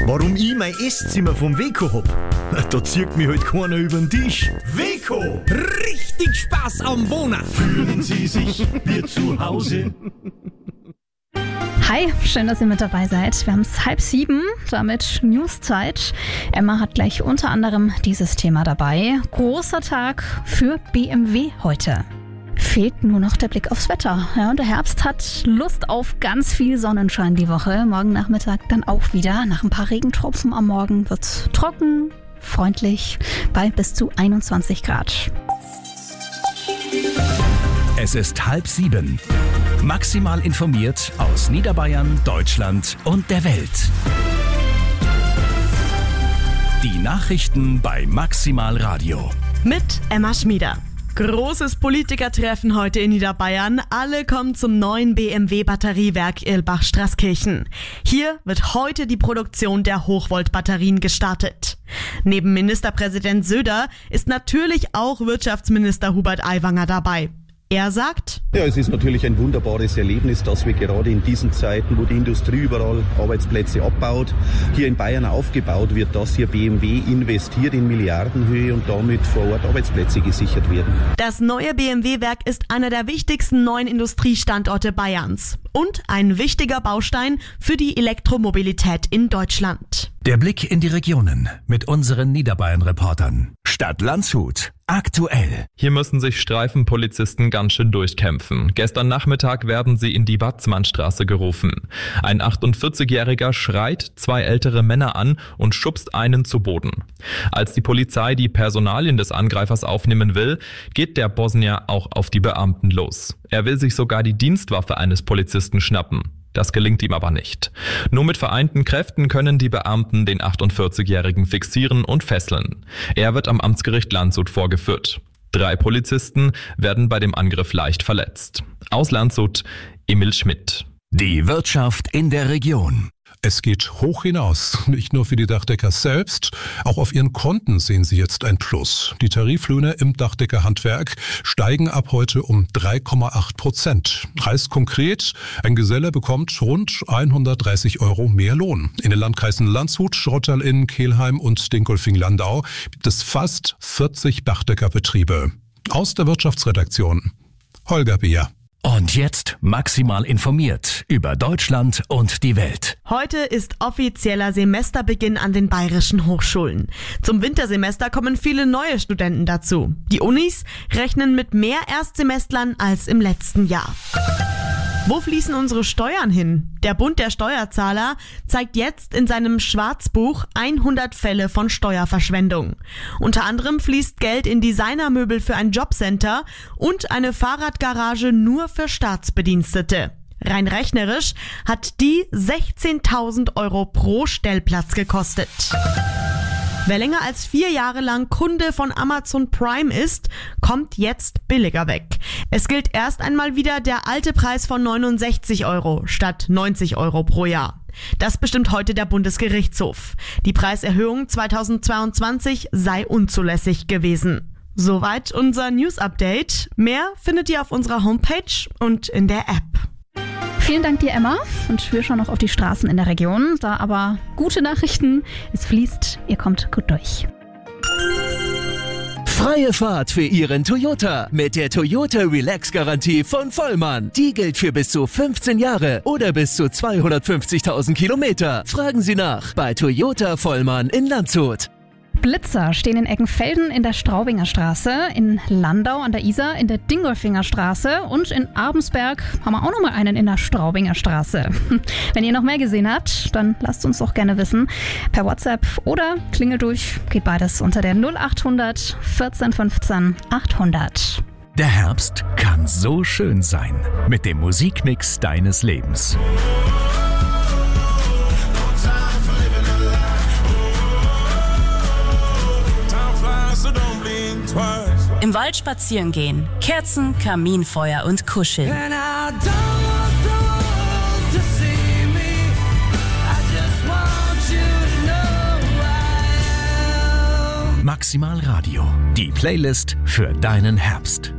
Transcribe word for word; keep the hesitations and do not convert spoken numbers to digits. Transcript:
Warum ich mein Esszimmer vom Weco hab? Da zieht mich halt keiner über den Tisch. Weco! Richtig Spaß am Wohnen! Fühlen Sie sich wie zu Hause? Hi, schön, dass ihr mit dabei seid. Wir haben es halb sieben, damit Newszeit. Emma hat gleich unter anderem dieses Thema dabei. Großer Tag für B M W heute. Fehlt nur noch der Blick aufs Wetter. Ja, und der Herbst hat Lust auf ganz viel Sonnenschein die Woche. Morgen Nachmittag dann auch wieder. Nach ein paar Regentropfen am Morgen wird's trocken, freundlich, bei bis zu einundzwanzig Grad. Es ist halb sieben. Maximal informiert aus Niederbayern, Deutschland und der Welt. Die Nachrichten bei Maximal Radio. Mit Emma Schmieder. Großes Politikertreffen heute in Niederbayern. Alle kommen zum neuen B M W-Batteriewerk Irlbach-Straßkirchen. Hier wird heute die Produktion der Hochvolt-Batterien gestartet. Neben Ministerpräsident Söder ist natürlich auch Wirtschaftsminister Hubert Aiwanger dabei. Er sagt: Ja, es ist natürlich ein wunderbares Erlebnis, dass wir gerade in diesen Zeiten, wo die Industrie überall Arbeitsplätze abbaut, hier in Bayern aufgebaut wird, dass hier B M W investiert in Milliardenhöhe und damit vor Ort Arbeitsplätze gesichert werden. Das neue B M W-Werk ist einer der wichtigsten neuen Industriestandorte Bayerns und ein wichtiger Baustein für die Elektromobilität in Deutschland. Der Blick in die Regionen mit unseren Niederbayern-Reportern. Stadt Landshut. Aktuell. Hier müssen sich Streifenpolizisten ganz schön durchkämpfen. Gestern Nachmittag werden sie in die Watzmannstraße gerufen. Ein achtundvierzigjähriger schreit zwei ältere Männer an und schubst einen zu Boden. Als die Polizei die Personalien des Angreifers aufnehmen will, geht der Bosnier auch auf die Beamten los. Er will sich sogar die Dienstwaffe eines Polizisten schnappen. Das gelingt ihm aber nicht. Nur mit vereinten Kräften können die Beamten den achtundvierzigjährigen fixieren und fesseln. Er wird am Amtsgericht Landshut vorgeführt. Drei Polizisten werden bei dem Angriff leicht verletzt. Aus Landshut, Emil Schmidt. Die Wirtschaft in der Region. Es geht hoch hinaus, nicht nur für die Dachdecker selbst, auch auf ihren Konten sehen sie jetzt ein Plus. Die Tariflöhne im Dachdeckerhandwerk steigen ab heute um drei Komma acht Prozent. Heißt konkret, ein Geselle bekommt rund hundertdreißig Euro mehr Lohn. In den Landkreisen Landshut, Schrottall-Inn, Kelheim und Dingolfing-Landau gibt es fast vierzig Dachdeckerbetriebe. Aus der Wirtschaftsredaktion, Holger Beer. Und jetzt maximal informiert über Deutschland und die Welt. Heute ist offizieller Semesterbeginn an den bayerischen Hochschulen. Zum Wintersemester kommen viele neue Studenten dazu. Die Unis rechnen mit mehr Erstsemestlern als im letzten Jahr. Wo fließen unsere Steuern hin? Der Bund der Steuerzahler zeigt jetzt in seinem Schwarzbuch hundert Fälle von Steuerverschwendung. Unter anderem fließt Geld in Designermöbel für ein Jobcenter und eine Fahrradgarage nur für Staatsbedienstete. Rein rechnerisch hat die sechzehntausend Euro pro Stellplatz gekostet. Wer länger als vier Jahre lang Kunde von Amazon Prime ist, kommt jetzt billiger weg. Es gilt erst einmal wieder der alte Preis von neunundsechzig Euro statt neunzig Euro pro Jahr. Das bestimmt heute der Bundesgerichtshof. Die Preiserhöhung zweitausendzweiundzwanzig sei unzulässig gewesen. Soweit unser News-Update. Mehr findet ihr auf unserer Homepage und in der App. Vielen Dank dir, Emma. Und wir schauen noch auf die Straßen in der Region. Da aber gute Nachrichten. Es fließt, ihr kommt gut durch. Freie Fahrt für Ihren Toyota mit der Toyota Relax-Garantie von Vollmann. Die gilt für bis zu fünfzehn Jahre oder bis zu zweihundertfünfzigtausend Kilometer. Fragen Sie nach bei Toyota Vollmann in Landshut. Blitzer stehen in Eckenfelden in der Straubinger Straße, in Landau an der Isar in der Dingolfinger Straße und in Abensberg haben wir auch nochmal einen in der Straubinger Straße. Wenn ihr noch mehr gesehen habt, dann lasst uns doch gerne wissen. Per WhatsApp oder klingelt durch, geht beides unter der null achthundert vierzehn fünfzehn achthundert. Der Herbst kann so schön sein mit dem Musikmix deines Lebens. Im Wald spazieren gehen, Kerzen, Kaminfeuer und Kuscheln. Maximal Radio, die Playlist für deinen Herbst.